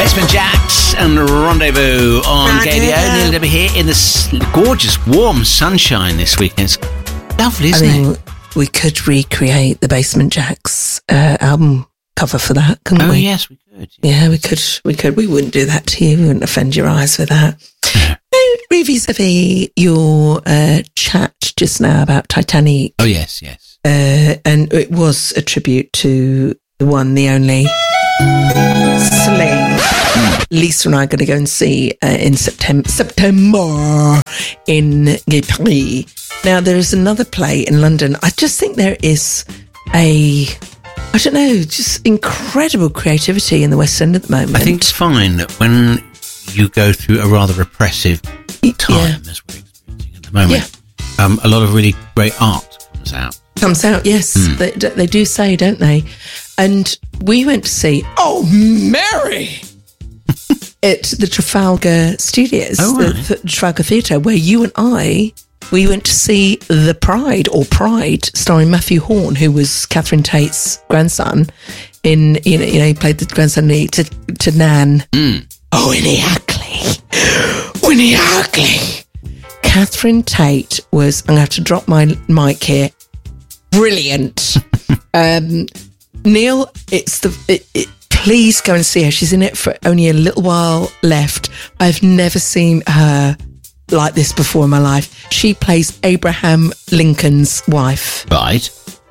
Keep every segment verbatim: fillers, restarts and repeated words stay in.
Basement Jaxx and Rendezvous on G B O. Neil Debbie here in the gorgeous, warm sunshine this weekend. It's lovely, isn't I mean, it? We could recreate the Basement Jaxx uh, album cover for that, couldn't Oh, we? yes, we could. Yeah, we could. We could. We wouldn't do that to you. We wouldn't offend your eyes with that. Vis-a-vis your uh, chat just now about Titanic. Oh, yes, yes. Uh, and it was a tribute to the one, the only Celine. Mm. Lisa and I are going to go and see uh, in September, September in Gay Paris. Now, there is another play in London. I just think there is a, I don't know, just incredible creativity in the West End at the moment. I think it's fine that when you go through a rather repressive time, yeah. as we're experiencing at the moment, yeah. um, a lot of really great art comes out. Comes out, yes. Mm. They, they do say, don't they? And we went to see Oh Mary at the Trafalgar Studios, oh, right. the, the Trafalgar Theatre, where you and I, we went to see The Pride, or Pride, starring Matthew Horn, who was Catherine Tate's grandson. In you know, you know he played the grandson to, to Nan. Mm. Oh, Winnie Ugly, Winnie Ugly. Catherine Tate was. I'm going to have to drop my mic here. Brilliant. um, Neil, it's the. It, it, please go and see her. She's in it for only a little while left. I've never seen her like this before in my life. She plays Abraham Lincoln's wife. Right.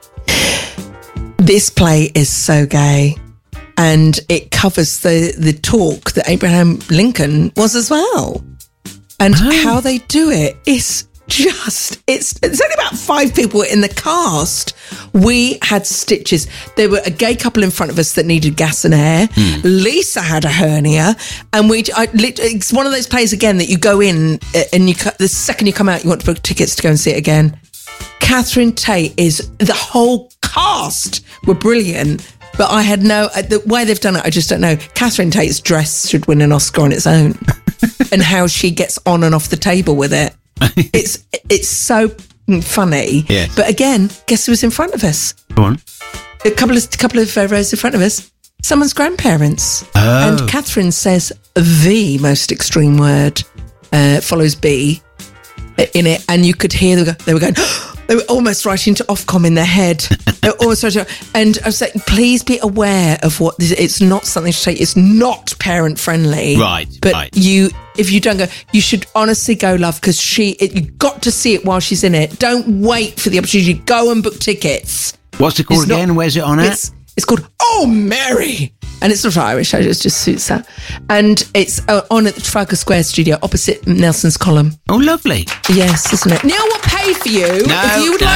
This play is so gay, and it covers the the talk that Abraham Lincoln was as well, and oh. how they do it is. Just, it's it's only about five people in the cast. We had stitches. There were a gay couple in front of us that needed gas and air. Mm. Lisa had a hernia, and we. I, it's one of those plays again that you go in and you the second you come out, you want to book tickets to go and see it again. Catherine Tate is the whole cast were brilliant, but I had no the way they've done it. I just don't know. Catherine Tate's dress should win an Oscar on its own, and how she gets on and off the table with it. it's it's so funny. Yes. But again, guess who was in front of us? Go on. A couple of couple of uh, rows in front of us. Someone's grandparents. Oh. And Catherine says the most extreme word uh, follows B in it, and you could hear them go, they were going. They were almost right into Ofcom in their head. They were almost right into, and I was like, please be aware of what this, it's not something to say. It's not parent friendly. Right. But right. you, if you don't go, you should honestly go, love, because she, it, you got to see it while she's in it. Don't wait for the opportunity. Go and book tickets. What's it called it's again? Not, Where's it on at? It's, it's called Oh Mary. And it's not Irish, it just suits that. And it's uh, on at the Trafalgar Square studio opposite Nelson's Column. Oh, lovely. Yes, isn't it? Neil will pay for you no, if you would no. like.